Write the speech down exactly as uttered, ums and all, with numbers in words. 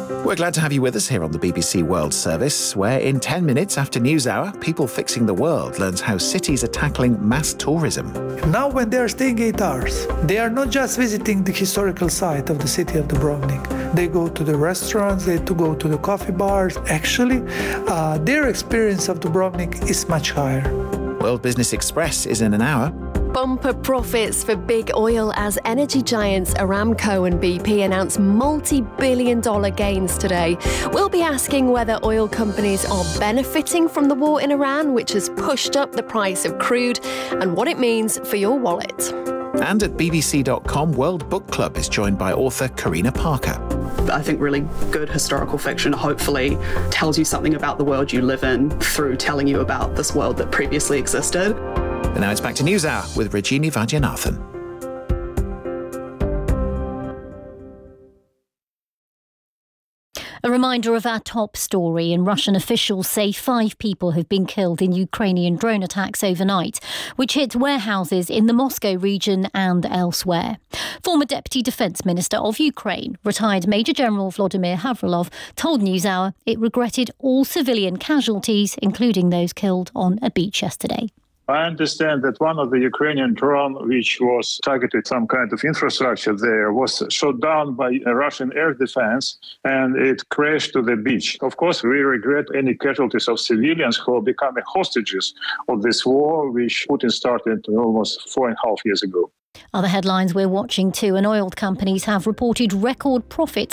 We're glad to have you with us here on the B B C World Service, where in ten minutes after News Hour, People Fixing the World learns how cities are tackling mass tourism. Now when they are staying eight hours, they are not just visiting the historical site of the city of Dubrovnik. They go to the restaurants, they to go to the coffee bars. Actually, uh, their experience of Dubrovnik is much higher. World Business Express is in an hour. Bumper profits for big oil as energy giants Aramco and B P announce multi-billion dollar gains today. We'll be asking whether oil companies are benefiting from the war in Iran, which has pushed up the price of crude, and what it means for your wallet. And at B B C dot com, World Book Club is joined by author Karina Parker. I think really good historical fiction hopefully tells you something about the world you live in through telling you about this world that previously existed. And now it's back to News Hour with Rajini Vaidyanathan. A reminder of our top story. And Russian officials say five people have been killed in Ukrainian drone attacks overnight, which hit warehouses in the Moscow region and elsewhere. Former Deputy Defence Minister of Ukraine, retired Major General Vladimir Havrilov, told NewsHour it regretted all civilian casualties, including those killed on a beach yesterday. I understand that one of the Ukrainian drone, which was targeted some kind of infrastructure there, was shot down by a Russian air defense, and it crashed to the beach. Of course, we regret any casualties of civilians who are becoming hostages of this war, which Putin started almost four and a half years ago. Other headlines we're watching too, and oil companies have reported record profits